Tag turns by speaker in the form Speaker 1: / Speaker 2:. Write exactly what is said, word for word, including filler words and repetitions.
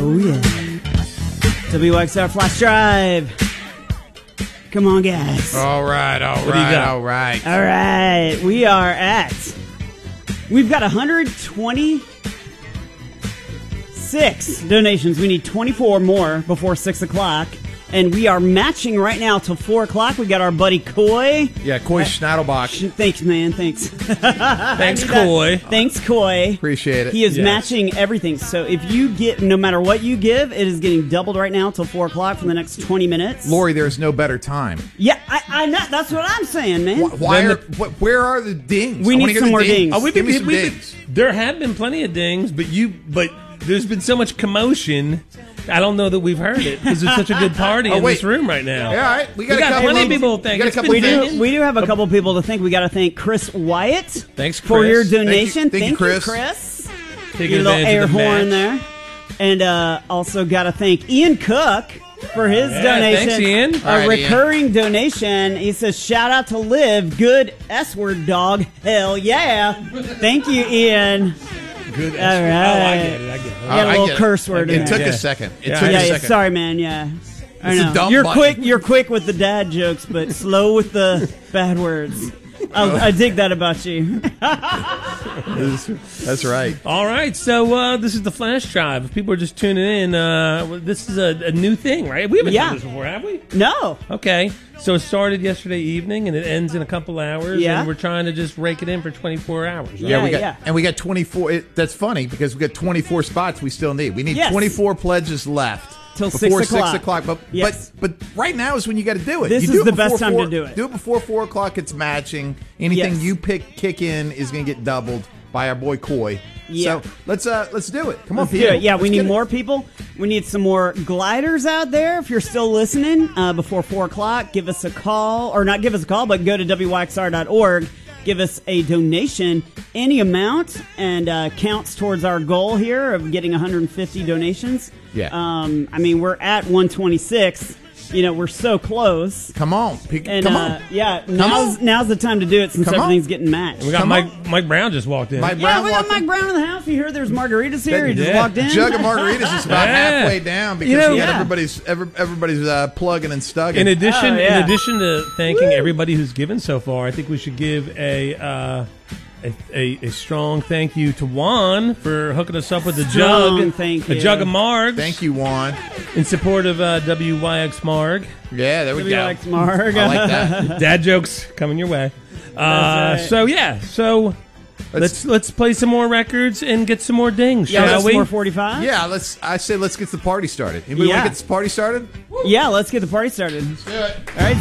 Speaker 1: Oh, yeah. W X R Flash Drive. Come on, guys.
Speaker 2: All right, all
Speaker 3: What do you
Speaker 2: right,
Speaker 3: got?
Speaker 2: all right.
Speaker 1: All right. We are at... We've got one hundred twenty-six donations. We need twenty-four more before six o'clock. And we are matching right now till four o'clock. We got our buddy Coy.
Speaker 2: Yeah, Coy Schnattelbach.
Speaker 1: Thanks, man. Thanks.
Speaker 3: Thanks,
Speaker 1: I need that.
Speaker 3: Coy.
Speaker 1: Thanks, Coy.
Speaker 2: Appreciate it.
Speaker 1: He is
Speaker 3: Yes.
Speaker 1: matching everything. So if you get, no matter what you give, it is getting doubled right now till four o'clock for the next twenty minutes.
Speaker 2: Lori, there's no better time.
Speaker 1: Yeah, I, I know. That's what I'm saying, man.
Speaker 2: Why, why
Speaker 3: Then
Speaker 2: are,
Speaker 3: the-
Speaker 2: what, where are the dings?
Speaker 1: We
Speaker 2: I
Speaker 1: need
Speaker 2: wanna hear
Speaker 1: some
Speaker 2: the
Speaker 1: more dings.
Speaker 3: Oh, we've
Speaker 2: Give
Speaker 3: been,
Speaker 2: me some
Speaker 3: we've
Speaker 2: dings.
Speaker 3: been, there have been plenty of dings, but you, but there's been so much commotion. I don't know that we've heard it because there's such a good party
Speaker 2: Oh,
Speaker 3: in
Speaker 2: wait.
Speaker 3: this room right now.
Speaker 2: Yeah, all right. We got,
Speaker 3: We
Speaker 2: a
Speaker 3: got
Speaker 2: couple
Speaker 3: plenty of
Speaker 2: them.
Speaker 3: people thank-
Speaker 2: We got a
Speaker 3: it's
Speaker 2: couple
Speaker 3: been
Speaker 1: We
Speaker 2: things.
Speaker 1: do, we do have a couple people to thank. We got to thank Chris Wyatt.
Speaker 3: Thanks,
Speaker 1: for
Speaker 3: Chris.
Speaker 1: your
Speaker 3: Thank you-
Speaker 2: thank
Speaker 1: donation.
Speaker 2: you,
Speaker 1: Thank
Speaker 2: Chris.
Speaker 1: Chris.
Speaker 3: Taking
Speaker 1: Your little
Speaker 3: advantage
Speaker 1: air
Speaker 3: of the
Speaker 1: horn
Speaker 3: match.
Speaker 1: there. And uh, also got to thank Ian Cook for his
Speaker 3: Yeah,
Speaker 1: donation.
Speaker 3: thanks, Ian.
Speaker 1: A
Speaker 2: All right, Ian.
Speaker 1: recurring donation. He says, shout out to Liv. Good S-word dog. Hell yeah. Thank you, Ian.
Speaker 3: Good.
Speaker 1: All
Speaker 3: Oh, I
Speaker 1: right.
Speaker 3: get it. I get it.
Speaker 1: You got a
Speaker 2: I
Speaker 1: little
Speaker 2: get it.
Speaker 1: curse word in
Speaker 2: It
Speaker 1: there.
Speaker 2: took
Speaker 3: Yeah.
Speaker 2: a second. It
Speaker 3: Yeah,
Speaker 2: took
Speaker 1: yeah,
Speaker 2: a
Speaker 1: yeah,
Speaker 2: second.
Speaker 1: sorry, man. Yeah, I
Speaker 2: It's a
Speaker 1: know.
Speaker 2: dumb
Speaker 1: You're
Speaker 2: button.
Speaker 1: quick. You're quick with the dad jokes, but slow with the bad words. I, I dig that about you.
Speaker 2: That's right.
Speaker 3: All right, so uh, this is the Flash Drive. If people are just tuning in, uh, well, this is a, a new thing, right? We haven't
Speaker 1: Yeah.
Speaker 3: done this before, have we?
Speaker 1: No.
Speaker 3: Okay, so it started yesterday evening and it ends in a couple hours.
Speaker 1: Yeah.
Speaker 3: And we're trying to just rake it in for twenty-four hours. Right?
Speaker 1: Yeah,
Speaker 2: we got,
Speaker 1: yeah.
Speaker 2: And we got twenty-four. It, that's funny because we got twenty-four spots we still need. We need
Speaker 1: Yes.
Speaker 2: twenty-four pledges left.
Speaker 1: Till six
Speaker 2: before
Speaker 1: o'clock.
Speaker 2: six o'clock. But,
Speaker 1: Yes.
Speaker 2: but but right now is when you got to do it.
Speaker 1: This
Speaker 2: you
Speaker 1: is
Speaker 2: do it
Speaker 1: the
Speaker 2: before
Speaker 1: best time
Speaker 2: four,
Speaker 1: to do it.
Speaker 2: Do it before four o'clock. It's matching. Anything
Speaker 1: Yes.
Speaker 2: you pick kick in is going to get doubled by our boy Coy.
Speaker 1: Yeah.
Speaker 2: So let's uh let's do it. Come on,
Speaker 1: Let's do
Speaker 2: people.
Speaker 1: it. Yeah, we
Speaker 2: Let's
Speaker 1: need
Speaker 2: get it.
Speaker 1: more people. We need some more gliders out there. If you're still listening, uh, before four o'clock, give us a call, or not give us a call, but go to W Y X R dot org. Give us a donation, any amount, and uh, counts towards our goal here of getting one hundred fifty donations.
Speaker 2: Yeah.
Speaker 1: Um, I mean, we're at one twenty-six. You know, we're so close.
Speaker 2: Come on, pick,
Speaker 1: And
Speaker 2: come
Speaker 1: uh,
Speaker 2: on.
Speaker 1: yeah, now's
Speaker 2: on.
Speaker 1: now's the time to do it since
Speaker 2: Come on.
Speaker 1: everything's getting matched.
Speaker 3: We got
Speaker 2: Come
Speaker 3: Mike.
Speaker 2: on.
Speaker 3: Mike Brown just walked in.
Speaker 2: Mike
Speaker 1: Yeah,
Speaker 2: Brown
Speaker 1: we got
Speaker 2: walked
Speaker 1: Mike
Speaker 2: in.
Speaker 1: Brown in the house. You heard there's margaritas here. He just
Speaker 3: Yeah.
Speaker 1: walked in.
Speaker 2: Jug of margaritas is about
Speaker 3: Yeah.
Speaker 2: halfway down because
Speaker 3: You know-
Speaker 2: we got
Speaker 1: Yeah.
Speaker 2: everybody's every, everybody's uh, plugging and stugging.
Speaker 3: in addition,
Speaker 1: Oh, yeah.
Speaker 3: in addition to thanking everybody who's given so far, I think we should give a. Uh, A, a, a strong thank you to Juan for hooking us up with a
Speaker 1: Strong
Speaker 3: jug,
Speaker 1: thank
Speaker 3: a
Speaker 1: you.
Speaker 3: jug of Margs.
Speaker 2: Thank you, Juan.
Speaker 3: In support of uh, W Y X Marg.
Speaker 2: Yeah, there we
Speaker 1: W
Speaker 2: go.
Speaker 1: X Marg.
Speaker 2: I like that.
Speaker 3: Dad jokes coming your way. Uh,
Speaker 1: right.
Speaker 3: So yeah, so let's let's play some more records and get some more dings,
Speaker 1: Yeah,
Speaker 3: shall
Speaker 1: that's
Speaker 3: we?
Speaker 1: more forty-five.
Speaker 2: Yeah, let's. I say let's get the party started. Anybody
Speaker 1: Yeah.
Speaker 2: want to get this party started?
Speaker 1: Yeah, let's get the party started.
Speaker 2: Do it.
Speaker 1: All right,